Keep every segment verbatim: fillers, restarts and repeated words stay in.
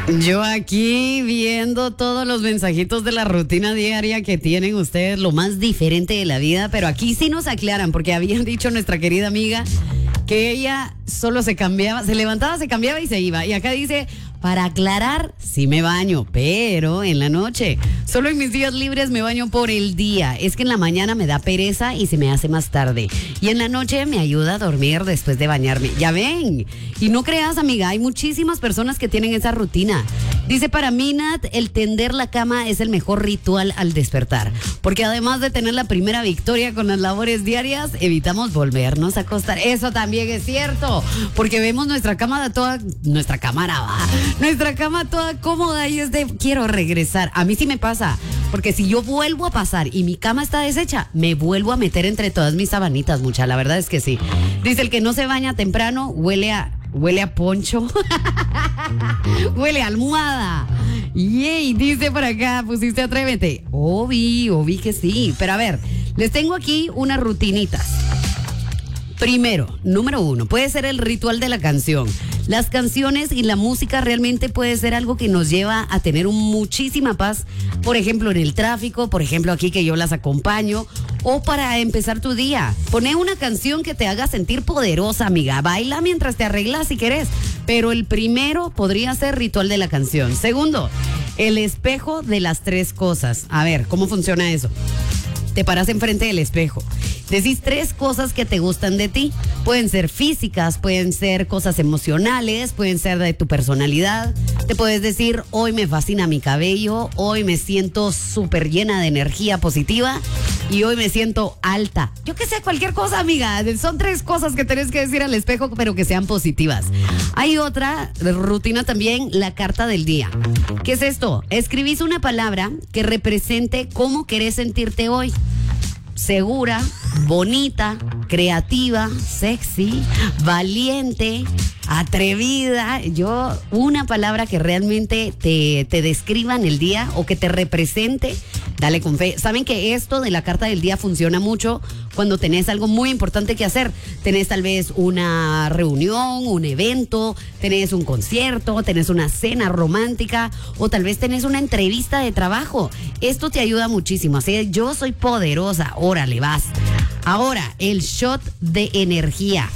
Yo aquí viendo todos los mensajitos de la rutina diaria que tienen ustedes, lo más diferente de la vida, pero aquí sí nos aclaran, porque habían dicho nuestra querida amiga que ella solo se cambiaba, se levantaba, se cambiaba y se iba. Y acá dice, para aclarar, sí me baño, pero en la noche. Solo en mis días libres me baño por el día. Es que en la mañana me da pereza y se me hace más tarde. Y en la noche me ayuda a dormir después de bañarme. Ya ven. Y no creas, amiga, hay muchísimas personas que tienen esa rutina. Dice, para mí, Nat, el tender la cama es el mejor ritual al despertar. Porque además de tener la primera victoria con las labores diarias, evitamos volvernos a acostar. Eso también es cierto. Porque vemos nuestra cama toda, nuestra cámara va, nuestra cama toda cómoda y es de, quiero regresar. A mí sí me pasa. Porque si yo vuelvo a pasar y mi cama está deshecha, me vuelvo a meter entre todas mis sabanitas, mucha. La verdad es que sí. Dice, el que no se baña temprano huele a... Huele a poncho. Huele a almohada. Yay, dice por acá, pusiste atrévete. Obi, obi que sí. Pero a ver, les tengo aquí unas rutinitas. Primero, número uno, puede ser el ritual de la canción. Las canciones y la música realmente puede ser algo que nos lleva a tener muchísima paz. Por ejemplo, en el tráfico, por ejemplo, aquí que yo las acompaño. O para empezar tu día. Poné una canción que te haga sentir poderosa, amiga. Baila mientras te arreglas si querés. Pero el primero podría ser ritual de la canción. Segundo, el espejo de las tres cosas. A ver, ¿cómo funciona eso? Te paras enfrente del espejo. Decís tres cosas que te gustan de ti. Pueden ser físicas, pueden ser cosas emocionales, pueden ser de tu personalidad. Te puedes decir, hoy me fascina mi cabello, hoy me siento súper llena de energía positiva y hoy me siento alta. Yo qué sé, cualquier cosa, amiga. Son tres cosas que tenés que decir al espejo, pero que sean positivas. Hay otra rutina también, la carta del día. ¿Qué es esto? Escribís una palabra que represente cómo querés sentirte hoy. Segura, bonita, creativa, sexy, valiente, atrevida. Yo, una palabra que realmente te, te describa en el día o que te represente, dale con fe. Saben que esto de la carta del día funciona mucho cuando tenés algo muy importante que hacer. Tenés tal vez una reunión, un evento, tenés un concierto, tenés una cena romántica o tal vez tenés una entrevista de trabajo. Esto te ayuda muchísimo. Así, yo soy poderosa, órale, vas. Ahora, el shot de energía.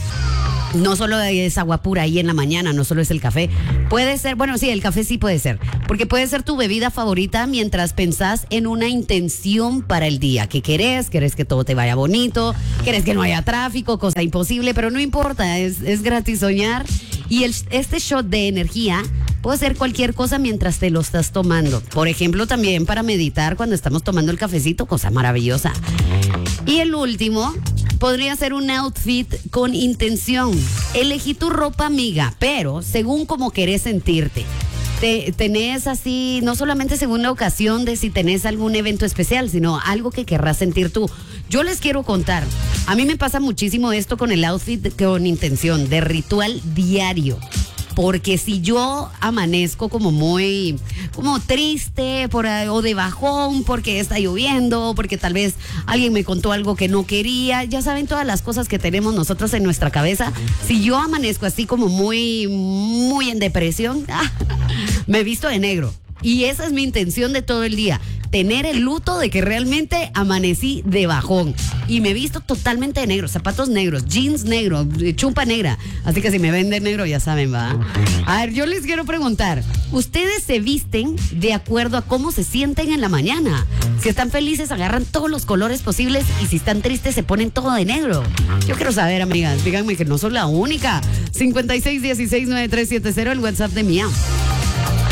No solo es agua pura ahí en la mañana, no solo es el café. Puede ser, bueno, sí, el café sí puede ser. Porque puede ser tu bebida favorita mientras pensás en una intención para el día. ¿Qué querés? ¿Querés que todo te vaya bonito? ¿Querés que no haya tráfico? Cosa imposible, pero no importa, es, es gratis soñar. Y el, este shot de energía puede ser cualquier cosa mientras te lo estás tomando. Por ejemplo, también para meditar cuando estamos tomando el cafecito, cosa maravillosa. Y el último podría ser un outfit con intención. Elegí tu ropa, amiga, pero según cómo querés sentirte. Te, tenés así, no solamente según la ocasión de si tenés algún evento especial, sino algo que querrás sentir tú. Yo les quiero contar, a mí me pasa muchísimo esto con el outfit con intención, de ritual diario. Porque si yo amanezco como muy, como triste por, o de bajón porque está lloviendo, porque tal vez alguien me contó algo que no quería, ya saben todas las cosas que tenemos nosotros en nuestra cabeza. Si yo amanezco así como muy, muy en depresión, me visto de negro. Y esa es mi intención de todo el día. Tener el luto de que realmente amanecí de bajón. Y me he visto totalmente de negro. Zapatos negros, jeans negros, chumpa negra. Así que si me ven de negro ya saben, va. A ver, yo les quiero preguntar. ¿Ustedes se visten de acuerdo a cómo se sienten en la mañana? Si están felices agarran todos los colores posibles. Y si están tristes se ponen todo de negro. Yo quiero saber, amigas. Díganme que no soy la única. cincuenta y seis dieciséis noventa y tres setenta, el WhatsApp de Mía.